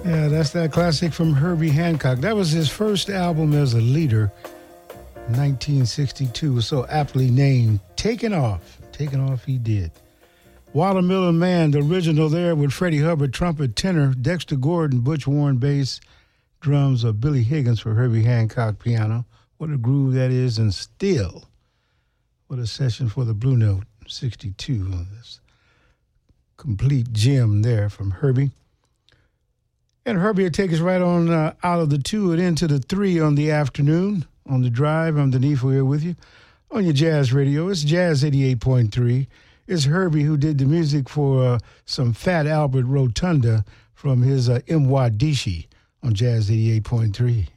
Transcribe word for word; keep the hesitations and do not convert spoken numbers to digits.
Yeah, that's that classic from Herbie Hancock. That was his first album as a leader, nineteen sixty-two. Was so aptly named Taking Off. Taking Off he did. Watermelon Man, the original there with Freddie Hubbard, trumpet, tenor, Dexter Gordon, Butch Warren, bass, drums, or Billy Higgins for Herbie Hancock, piano. What a groove that is, and still, what a session for the Blue Note, sixty-two. This complete gem there from Herbie. And Herbie will take us right on uh, out of the two and into the three on the afternoon. On the drive, I'm Denise here with you on your jazz radio. It's Jazz eighty-eight point three. It's Herbie who did the music for uh, some Fat Albert Rotunda from his uh, Mwadishi on Jazz eighty-eight point three.